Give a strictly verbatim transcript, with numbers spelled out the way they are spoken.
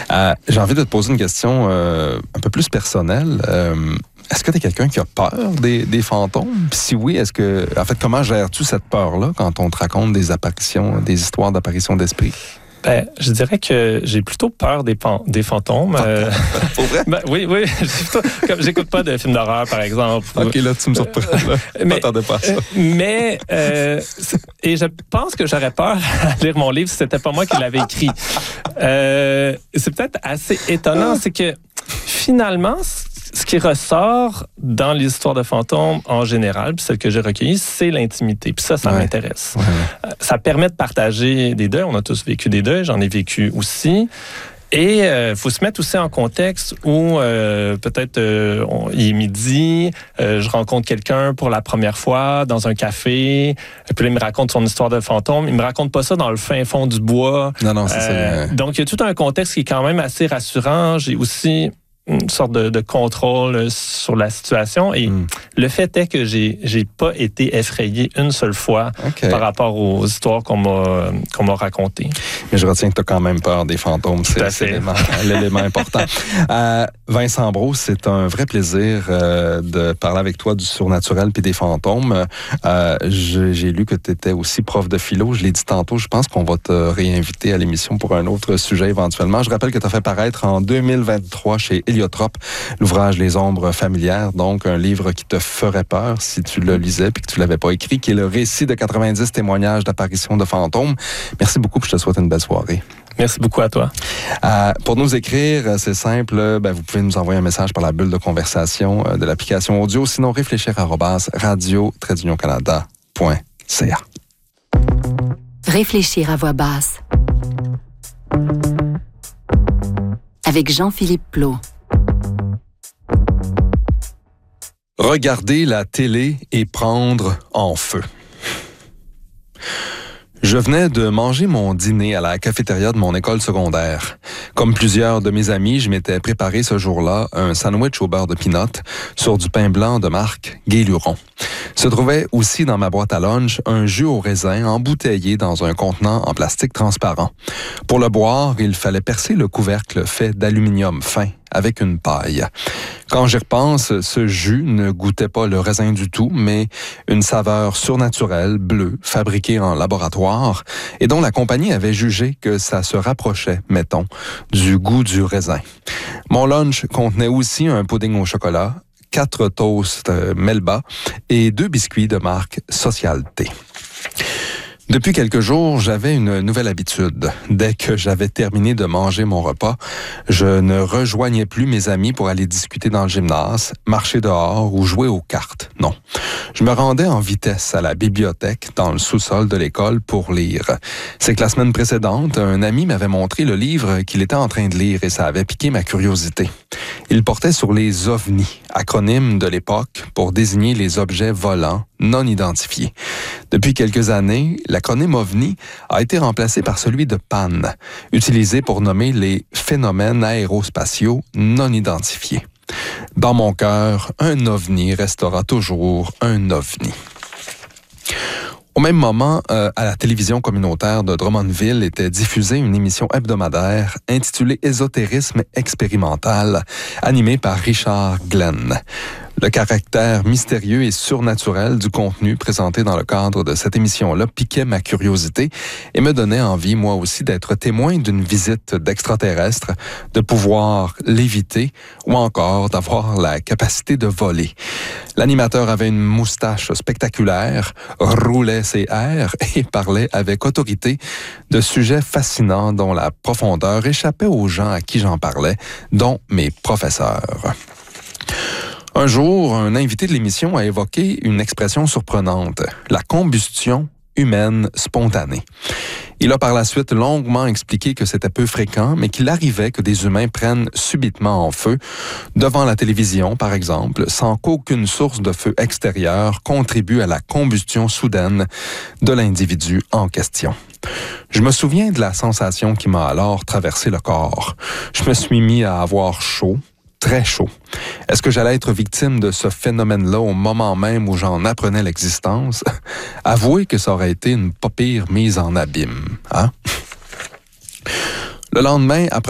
Euh, j'ai envie de te poser une question euh, un peu plus personnelle. Euh, est-ce que tu es quelqu'un qui a peur des, des fantômes? Puis si oui, est-ce que... En fait, comment gères-tu cette peur-là quand on te raconte des apparitions, des histoires d'apparitions d'esprit? Ben, je dirais que j'ai plutôt peur des, pan- des fantômes. Euh, Pour vrai? Ben, oui, oui. Plutôt, comme j'écoute pas de films d'horreur, par exemple. OK, là, tu me surprends. Là. Je m'attendais pas à ça. Mais, euh, et je pense que j'aurais peur à lire mon livre si c'était pas moi qui l'avais écrit. Euh, c'est peut-être assez étonnant, c'est que finalement, ce qui ressort dans les histoires de fantômes en général, puis celle que j'ai recueillie, c'est l'intimité. Puis ça, ça ouais. m'intéresse. Ouais. Ça permet de partager des deuils. On a tous vécu des deuils. J'en ai vécu aussi. Et il euh, faut se mettre aussi en contexte où euh, peut-être euh, on, il est midi, euh, je rencontre quelqu'un pour la première fois dans un café, puis là, il me raconte son histoire de fantôme. Il me raconte pas ça dans le fin fond du bois. Non, non, c'est euh, ça. Donc, il y a tout un contexte qui est quand même assez rassurant. J'ai aussi une sorte de, de contrôle sur la situation. Et mm. le fait est que j'ai, j'ai pas été effrayé une seule fois okay. par rapport aux histoires qu'on m'a, qu'on m'a racontées. Mais je retiens que tu as quand même peur des fantômes. C'est, c'est l'élément, l'élément important. Euh, Vincent Brault, c'est un vrai plaisir euh, de parler avec toi du surnaturel puis des fantômes. Euh, j'ai, j'ai lu que tu étais aussi prof de philo. Je l'ai dit tantôt, je pense qu'on va te réinviter à l'émission pour un autre sujet éventuellement. Je rappelle que tu as fait paraître en deux mille vingt-trois chez Héliotrope, l'ouvrage Les ombres familières, donc un livre qui te ferait peur si tu le lisais puis que tu l'avais pas écrit, qui est le récit de quatre-vingt-dix témoignages d'apparitions de fantômes. Merci beaucoup, puis je te souhaite une belle soirée. Merci beaucoup à toi. Euh, pour nous écrire, c'est simple, ben, vous pouvez nous envoyer un message par la bulle de conversation de l'application audio, sinon réfléchir arobase radio trait d'union canada point c a. Réfléchir à voix basse. Avec Jean-Philippe Plot. Regarder la télé et prendre en feu. Je venais de manger mon dîner à la cafétéria de mon école secondaire. Comme plusieurs de mes amis, je m'étais préparé ce jour-là un sandwich au beurre de pinot sur du pain blanc de marque Gué-Luron. Se trouvait aussi dans ma boîte à lunch un jus au raisin embouteillé dans un contenant en plastique transparent. Pour le boire, il fallait percer le couvercle fait d'aluminium fin avec une paille. Quand j'y repense, ce jus ne goûtait pas le raisin du tout, mais une saveur surnaturelle, bleue, fabriquée en laboratoire, et dont la compagnie avait jugé que ça se rapprochait, mettons, du goût du raisin. Mon lunch contenait aussi un pudding au chocolat, quatre toasts Melba et deux biscuits de marque Socialté. Depuis quelques jours, j'avais une nouvelle habitude. Dès que j'avais terminé de manger mon repas, je ne rejoignais plus mes amis pour aller discuter dans le gymnase, marcher dehors ou jouer aux cartes. Non. Je me rendais en vitesse à la bibliothèque dans le sous-sol de l'école pour lire. C'est que la semaine précédente, un ami m'avait montré le livre qu'il était en train de lire et ça avait piqué ma curiosité. Il portait sur les ovnis, acronyme de l'époque pour désigner les objets volants non identifiés. Depuis quelques années, l'acronyme OVNI a été remplacé par celui de P A N, utilisé pour nommer les phénomènes aérospatiaux non identifiés. Dans mon cœur, un ovni restera toujours un ovni. Au même moment, euh, à la télévision communautaire de Drummondville était diffusée une émission hebdomadaire intitulée Ésotérisme expérimental, animée par Richard Glenn. Le caractère mystérieux et surnaturel du contenu présenté dans le cadre de cette émission-là piquait ma curiosité et me donnait envie, moi aussi, d'être témoin d'une visite d'extraterrestres, de pouvoir l'éviter ou encore d'avoir la capacité de voler. L'animateur avait une moustache spectaculaire, roulait ses airs et parlait avec autorité de sujets fascinants dont la profondeur échappait aux gens à qui j'en parlais, dont mes professeurs. Un jour, un invité de l'émission a évoqué une expression surprenante, la combustion humaine spontanée. Il a par la suite longuement expliqué que c'était peu fréquent, mais qu'il arrivait que des humains prennent subitement en feu, devant la télévision par exemple, sans qu'aucune source de feu extérieure contribue à la combustion soudaine de l'individu en question. Je me souviens de la sensation qui m'a alors traversé le corps. Je me suis mis à avoir chaud, très chaud. Est-ce que j'allais être victime de ce phénomène-là au moment même où j'en apprenais l'existence? Avouez que ça aurait été une pas pire mise en abîme, hein? Le lendemain, après